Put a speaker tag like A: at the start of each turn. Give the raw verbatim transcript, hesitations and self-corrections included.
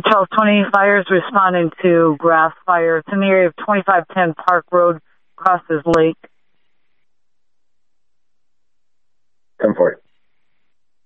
A: Charles twenty fires responding to grass fire. It's in the area of twenty-five ten Park Road, crosses Lake.